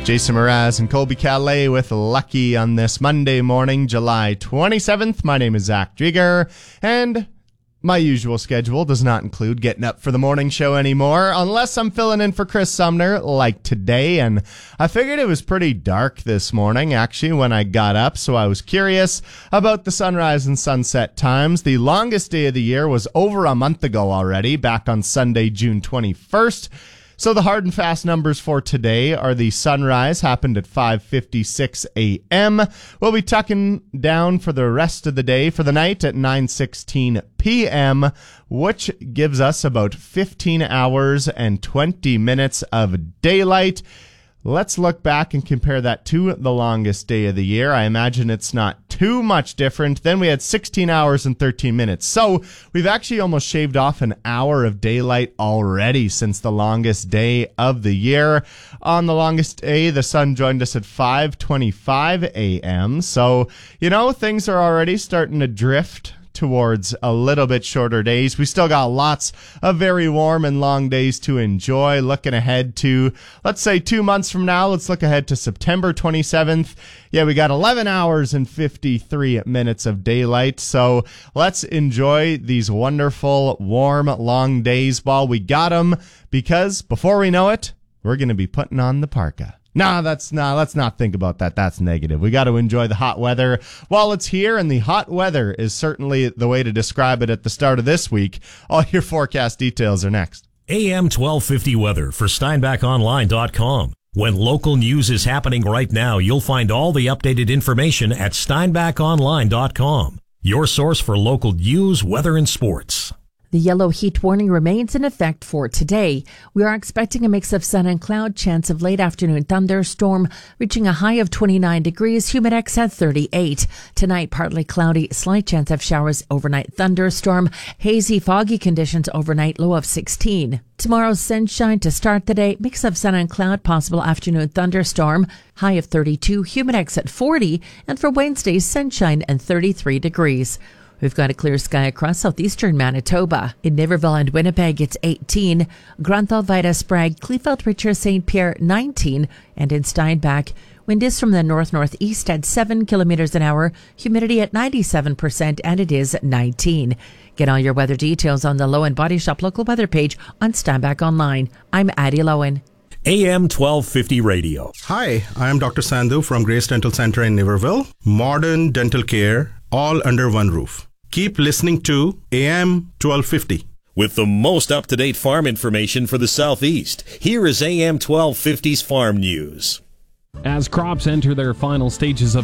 Jason Mraz and Colby Calais with Lucky on this Monday morning, July 27th. My name is Zach Drieger, and my usual schedule does not include getting up for the morning show anymore, unless I'm filling in for Chris Sumner like today. And I figured it was pretty dark this morning, actually, when I got up, so I was curious about the sunrise and sunset times. The longest day of the year was over a month ago already, back on Sunday, June 21st. So the hard and fast numbers for today are the sunrise happened at 5:56 a.m. We'll be tucking down for the rest of the day for the night at 9:16 p.m., which gives us about 15 hours and 20 minutes of daylight. Let's look back and compare that to the longest day of the year. I imagine it's not too much different. Then we had 16 hours and 13 minutes. So we've actually almost shaved off an hour of daylight already since the longest day of the year. On the longest day, the sun joined us at 5:25 a.m. So, things are already starting to drift towards a little bit shorter days. We still got lots of very warm and long days to enjoy. Looking ahead to, let's say 2 months from now, let's look ahead to September 27th. Yeah, we got 11 hours and 53 minutes of daylight. So let's enjoy these wonderful, warm, long days while we got them, because before we know it, we're going to be putting on the parka. Let's not think about that. That's negative. We got to enjoy the hot weather while it's here, and the hot weather is certainly the way to describe it at the start of this week. All your forecast details are next. AM 1250 weather for SteinbachOnline.com. When local news is happening right now, you'll find all the updated information at SteinbachOnline.com. Your source for local news, weather, and sports. The yellow heat warning remains in effect for today. We are expecting a mix of sun and cloud, chance of late afternoon thunderstorm, reaching a high of 29 degrees, humidex at 38. Tonight, partly cloudy, slight chance of showers, overnight thunderstorm, hazy, foggy conditions overnight, low of 16. Tomorrow, sunshine to start the day, mix of sun and cloud, possible afternoon thunderstorm, high of 32, humidex at 40, and for Wednesday, sunshine and 33 degrees. We've got a clear sky across southeastern Manitoba. In Niverville and Winnipeg, it's 18. Grunthal, Vida, Sprague, Kleefeld, Richer, St. Pierre, 19. And in Steinbach, wind is from the north-northeast at 7 kilometers an hour, humidity at 97%, and it is 19. Get all your weather details on the Lowen Body Shop local weather page on Steinbach Online. I'm Addie Lowen. AM 1250 radio. Hi, I'm Dr. Sandhu from Grace Dental Center in Niverville. Modern dental care, all under one roof. Keep listening to AM 1250. With the most up-to-date farm information for the Southeast, here is AM 1250's Farm News. As crops enter their final stages of